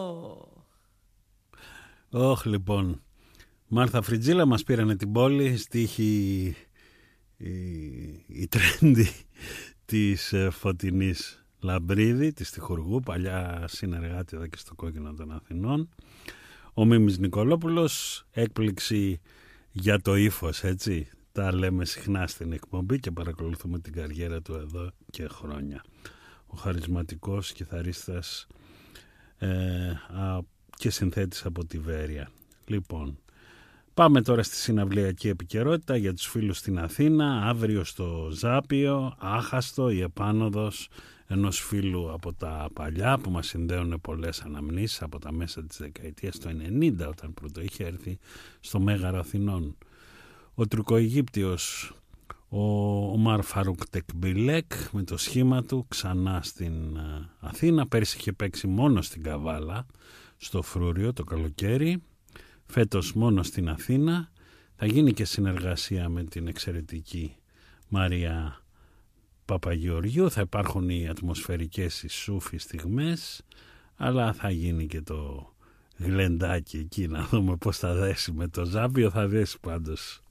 Όχ, λοιπόν. Μάρθα Φριτζίλα, μας πήρανε την πόλη. Στίχη η τρέντη της Φωτεινής Λαμπρίδη, της Τυχουργού, παλιά συνεργάτη εδώ και στο Κόκκινο των Αθηνών. Ο Μίμης Νικολόπουλος, έκπληξη για το ύφος, έτσι. Τα λέμε συχνά στην εκπομπή και παρακολουθούμε την καριέρα του εδώ και χρόνια. Ο χαρισματικός κιθαρίστας και συνθέτης από τη Βέρεια. Λοιπόν, πάμε τώρα στη συναυλιακή επικαιρότητα για τους φίλους στην Αθήνα. Αύριο στο Ζάπιο, άχαστο η επάνωδος ενός φίλου από τα παλιά που μας συνδέουν πολλές αναμνήσεις από τα μέσα της δεκαετίας του 90, όταν πρώτο είχε έρθει στο Μέγαρο Αθηνών. Ο Τουρκοαιγύπτιος ο Ομάρ Φαρούκ Τεκμπιλέκ με το σχήμα του ξανά στην Αθήνα. Πέρσι είχε παίξει μόνο στην Καβάλα, στο Φρούριο το καλοκαίρι. Φέτος μόνο στην Αθήνα. Θα γίνει και συνεργασία με την εξαιρετική Μαρία Παπαγεωργιού. Θα υπάρχουν οι ατμοσφαιρικές, οι σούφοι στιγμές, αλλά θα γίνει και το γλεντάκι εκεί, να δούμε πώς θα δέσει με το Ζάπιο. Θα δέσει πάντως.